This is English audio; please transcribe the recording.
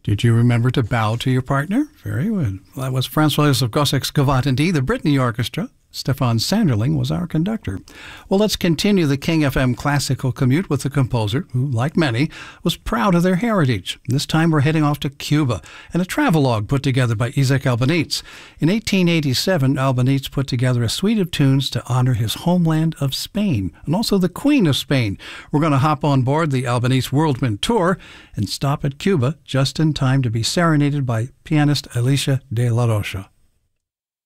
Did you remember to bow to your partner? Very good. That was François of Gossec-Scavatt and the Brittany Orchestra. Stefan Sanderling was our conductor. Well, let's continue the King FM classical commute with a composer who, like many, was proud of their heritage. This time we're heading off to Cuba and a travelogue put together by Isaac Albeniz. In 1887, Albeniz put together a suite of tunes to honor his homeland of Spain and also the Queen of Spain. We're going to hop on board the Albeniz Worldman Tour and stop at Cuba just in time to be serenaded by pianist Alicia de la Rocha.